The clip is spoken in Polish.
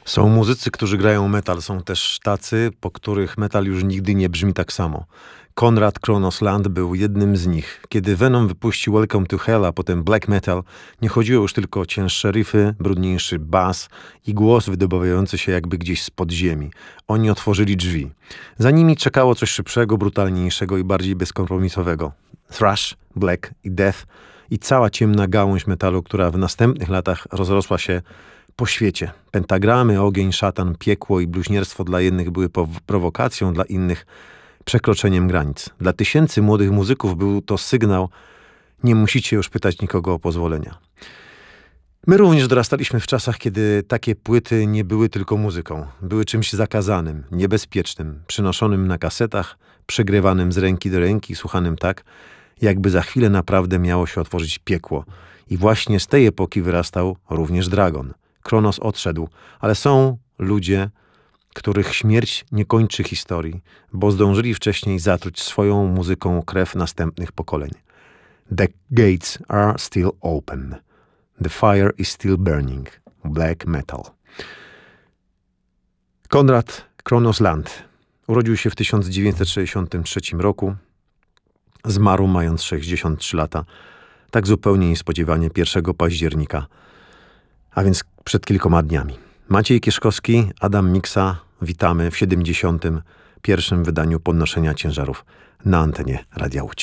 Są muzycy, którzy grają metal, są też tacy, po których metal już nigdy nie brzmi tak samo. Konrad Kronos Land był jednym z nich. Kiedy Venom wypuścił Welcome to Hell, a potem black metal, nie chodziło już tylko o cięższe riffy, brudniejszy bas i głos wydobywający się jakby gdzieś z podziemi. Oni otworzyli drzwi. Za nimi czekało coś szybszego, brutalniejszego i bardziej bezkompromisowego. Thrash, black i death i cała ciemna gałąź metalu, która w następnych latach rozrosła się po świecie. Pentagramy, ogień, szatan, piekło i bluźnierstwo dla jednych były prowokacją, dla innych przekroczeniem granic. Dla tysięcy młodych muzyków był to sygnał: nie musicie już pytać nikogo o pozwolenia. My również dorastaliśmy w czasach, kiedy takie płyty nie były tylko muzyką. Były czymś zakazanym, niebezpiecznym, przynoszonym na kasetach, przegrywanym z ręki do ręki, słuchanym tak, jakby za chwilę naprawdę miało się otworzyć piekło. I właśnie z tej epoki wyrastał również Dragon. Kronos odszedł, ale są ludzie, których śmierć nie kończy historii, bo zdążyli wcześniej zatruć swoją muzyką krew następnych pokoleń. The gates are still open. The fire is still burning. Black metal. Konrad Kronos Land urodził się w 1963 roku. Zmarł mając 63 lata. Tak zupełnie niespodziewanie 1 października, a więc przed kilkoma dniami. Maciej Kieszkowski, Adam Miksa, witamy w 71. wydaniu Podnoszenia Ciężarów na antenie Radia Łódź.